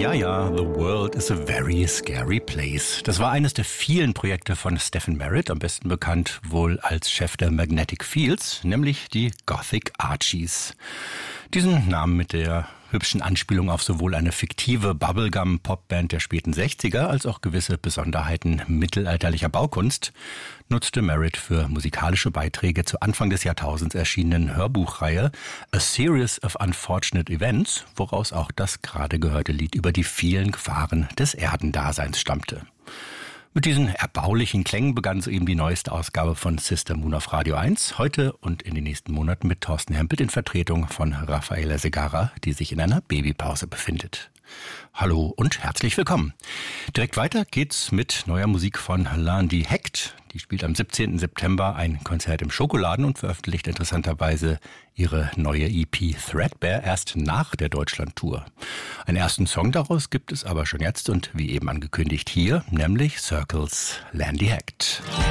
Ja, The World is a Very Scary Place. Das war eines der vielen Projekte von Stephen Merritt, am besten bekannt wohl als Chef der Magnetic Fields, nämlich die Gothic Archies. Diesen Namen mit der hübschen Anspielung auf sowohl eine fiktive Bubblegum-Popband der späten 60er als auch gewisse Besonderheiten mittelalterlicher Baukunst nutzte Merritt für musikalische Beiträge zur Anfang des Jahrtausends erschienenen Hörbuchreihe A Series of Unfortunate Events, woraus auch das gerade gehörte Lied über die vielen Gefahren des Erdendaseins stammte. Mit diesen erbaulichen Klängen begann soeben die neueste Ausgabe von Sister Moon auf Radio 1. Heute und in den nächsten Monaten mit Thorsten Hempel in Vertretung von Rafaela Segarra, die sich in einer Babypause befindet. Hallo und herzlich willkommen. Direkt weiter geht's mit neuer Musik von Lundi Hect. Die spielt am 17. September ein Konzert im Schokoladen und veröffentlicht interessanterweise ihre neue EP Threadbare erst nach der Deutschland-Tour. Einen ersten Song daraus gibt es aber schon jetzt und wie eben angekündigt hier, nämlich Circles Lundi Hect.